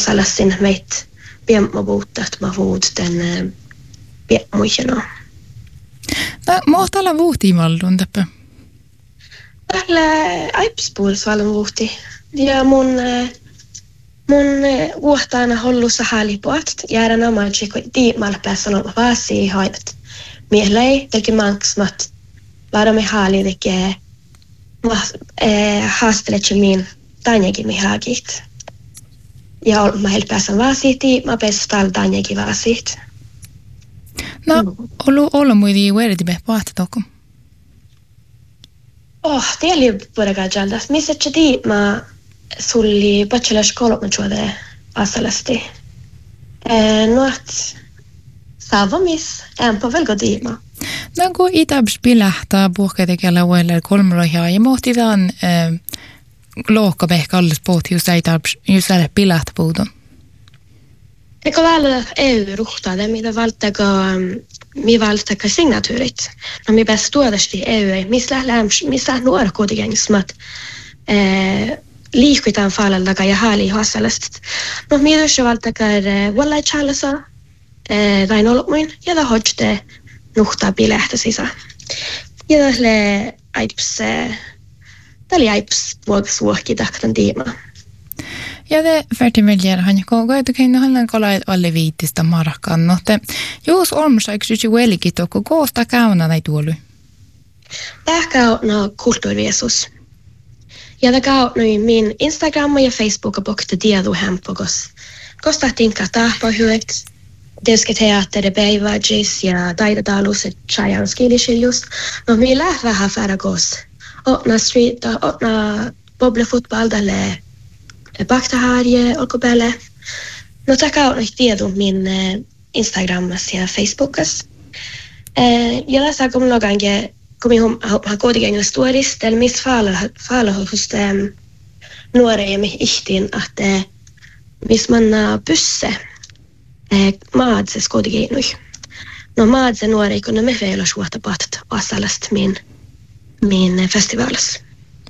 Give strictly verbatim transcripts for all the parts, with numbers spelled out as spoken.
asalassin meit piemmavuuttat ma vuuten piemmuisena. No, muhtala vuhti maldun täppä. Tällä aipspuolsvallan vuhti. Ja mun mun vuotaana hollussa halipuat jäädän oman chico tiimalla päässä on vaasi haivat. Mielei teki manksmat. Vaadamme haali tekee haasteletsemin tanjakin mihaakit. Ja mä heillä päässä vaasiiti, mä päässä täällä tanjakin vaasiit. No, olu olla muidi uerdi be paata toko. Oh, det är ju bara gajaldas. Missä chedi ma sulli bachelorskola med chuade asalasti. Eh, nuat savamis en på väl godima. No, kun itabs pilahtaa puhketekellä uelle kolmroja ja mohtitaan eh, lohkabehkallis pohti just itabs just äle pilahta puudun. Eikö vällä E U-ruhtaa, mitä valtaako mi valtaako signatuurit. No mi bäst tuodasti E U, missä lämps, missä nuora kuitenkin eh liikutaan falalla ja haali hasalast. No mi dus valtaako wallahi chalasa eh rain olmuin ja da hojte nuhtaa pilehtä sisä. Ja tälle aips tälle aips vuoks vuokki taktan tiima. Ja det färdig med lär han går ut och kan hålla kolla alle viitistä markan. No te jos olmsaiksi ju velikit och koosta kauna näitä tuolu. Tähkä no kulttuuriviesus. Ja det gav nu min Instagram ja Facebook bokte tiedu hempogos. Kosta tinka tahpa hyöt. Deske teatteri beivagis ja taidetaalus et chajan skilishilius. No mi lähvä hafaragos. Otna street, otna bobble fotboll dalle baktaharje olkopelle. No taka on tiedon min Instagrammas ja Facebookas. Ja tässä kun logange kun minun har kodigängen stories eller miss fala fala hos nuore ja mi ihtin att miss manna busse maadse kodigängen. No maadse nuore kun me feila suota pat asalast min min festivals.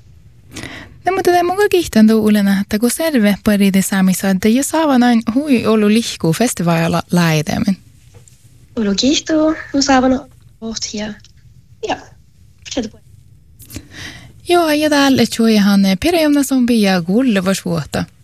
No, mutta tämä on kiihtänyt uulena, että kun serve paride saamissa, että jos saavan aina hui ollut lihkuu festivaalilla läitämään. Olo kiihtuu, no saavan ohtia. Ja, sieltä Joo, ja täällä tjuihan perjomna zombi ja gulle var svåta.